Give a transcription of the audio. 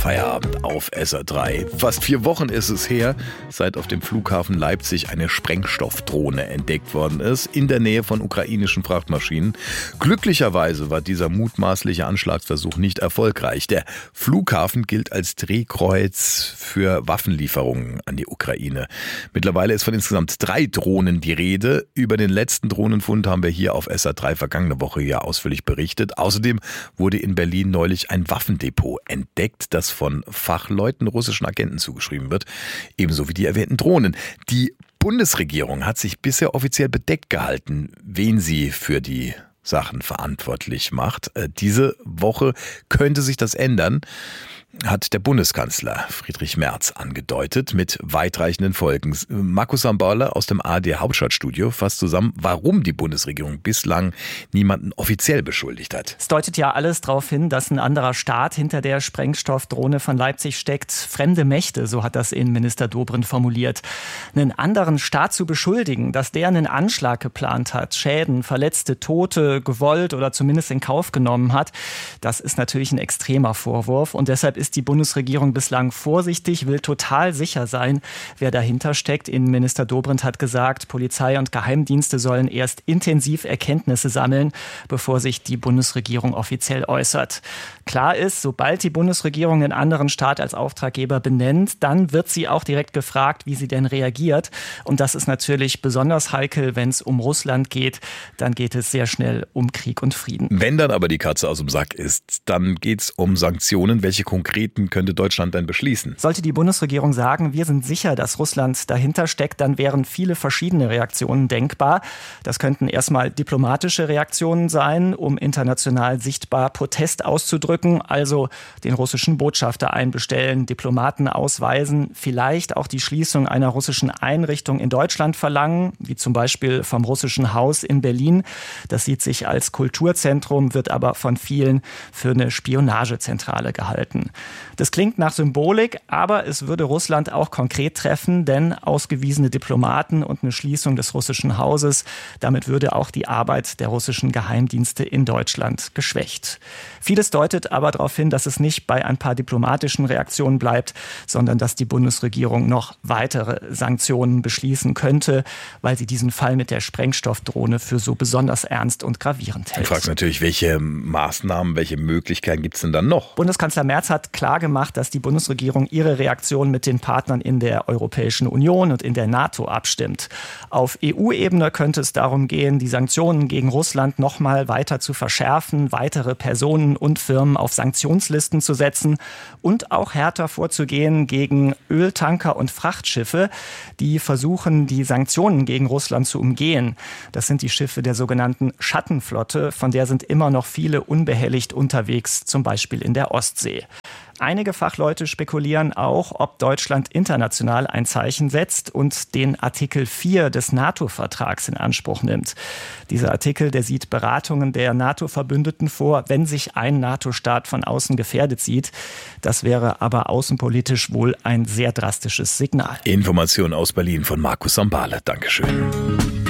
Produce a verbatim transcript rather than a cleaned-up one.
Feierabend auf S R drei. Fast vier Wochen ist es her, seit auf dem Flughafen Leipzig eine Sprengstoffdrohne entdeckt worden ist, in der Nähe von ukrainischen Frachtmaschinen. Glücklicherweise war dieser mutmaßliche Anschlagsversuch nicht erfolgreich. Der Flughafen gilt als Drehkreuz für Waffenlieferungen an die Ukraine. Mittlerweile ist von insgesamt drei Drohnen die Rede. Über den letzten Drohnenfund haben wir hier auf S R drei vergangene Woche ja ausführlich berichtet. Außerdem wurde in Berlin neulich ein Waffendepot entdeckt, das von Fachleuten russischen Agenten zugeschrieben wird, ebenso wie die erwähnten Drohnen. Die Bundesregierung hat sich bisher offiziell bedeckt gehalten, wen sie für die Sachen verantwortlich macht. Diese Woche könnte sich das ändern, hat der Bundeskanzler Friedrich Merz angedeutet, mit weitreichenden Folgen. Markus Sambale aus dem A R D Hauptstadtstudio fasst zusammen, warum die Bundesregierung bislang niemanden offiziell beschuldigt hat. Es deutet ja alles darauf hin, dass ein anderer Staat hinter der Sprengstoffdrohne von Leipzig steckt. Fremde Mächte, so hat das Innenminister Dobrindt formuliert. Einen anderen Staat zu beschuldigen, dass der einen Anschlag geplant hat, Schäden, Verletzte, Tote gewollt oder zumindest in Kauf genommen hat, das ist natürlich ein extremer Vorwurf. Und deshalb ist die Bundesregierung bislang vorsichtig, will total sicher sein, wer dahinter steckt. Innenminister Dobrindt hat gesagt, Polizei und Geheimdienste sollen erst intensiv Erkenntnisse sammeln, bevor sich die Bundesregierung offiziell äußert. Klar ist, sobald die Bundesregierung einen anderen Staat als Auftraggeber benennt, dann wird sie auch direkt gefragt, wie sie denn reagiert. Und das ist natürlich besonders heikel, wenn es um Russland geht. Dann geht es sehr schnell um Krieg und Frieden. Wenn dann aber die Katze aus dem Sack ist, dann geht es um Sanktionen. Welche konkreten könnte Deutschland dann beschließen? Sollte die Bundesregierung sagen, wir sind sicher, dass Russland dahinter steckt, dann wären viele verschiedene Reaktionen denkbar. Das könnten erstmal diplomatische Reaktionen sein, um international sichtbar Protest auszudrücken, also den russischen Botschafter einbestellen, Diplomaten ausweisen, vielleicht auch die Schließung einer russischen Einrichtung in Deutschland verlangen, wie zum Beispiel vom Russischen Haus in Berlin. Das sieht sich als Kulturzentrum, wird aber von vielen für eine Spionagezentrale gehalten. Das klingt nach Symbolik, aber es würde Russland auch konkret treffen, denn ausgewiesene Diplomaten und eine Schließung des russischen Hauses, damit würde auch die Arbeit der russischen Geheimdienste in Deutschland geschwächt. Vieles deutet aber darauf hin, dass es nicht bei ein paar diplomatischen Reaktionen bleibt, sondern dass die Bundesregierung noch weitere Sanktionen beschließen könnte, weil sie diesen Fall mit der Sprengstoffdrohne für so besonders ernst und gravierend hält. Du fragst natürlich, welche Maßnahmen, welche Möglichkeiten gibt es denn dann noch? Bundeskanzler Merz hat klar gemacht, dass die Bundesregierung ihre Reaktion mit den Partnern in der Europäischen Union und in der NATO abstimmt. Auf E U-Ebene könnte es darum gehen, die Sanktionen gegen Russland noch mal weiter zu verschärfen, weitere Personen und Firmen auf Sanktionslisten zu setzen und auch härter vorzugehen gegen Öltanker und Frachtschiffe, die versuchen, die Sanktionen gegen Russland zu umgehen. Das sind die Schiffe der sogenannten Schattenflotte, von der sind immer noch viele unbehelligt unterwegs, zum Beispiel in der Ostsee. Einige Fachleute spekulieren auch, ob Deutschland international ein Zeichen setzt und den Artikel vier des NATO-Vertrags in Anspruch nimmt. Dieser Artikel, der sieht Beratungen der NATO-Verbündeten vor, wenn sich ein NATO-Staat von außen gefährdet sieht. Das wäre aber außenpolitisch wohl ein sehr drastisches Signal. Informationen aus Berlin von Markus Sambale. Dankeschön.